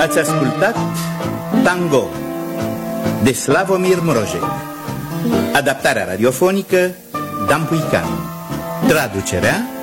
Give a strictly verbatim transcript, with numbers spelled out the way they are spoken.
Ați ascultat Tango de Slavomir Mrozek. Adaptarea radiofonică Dan Puican. Traducerea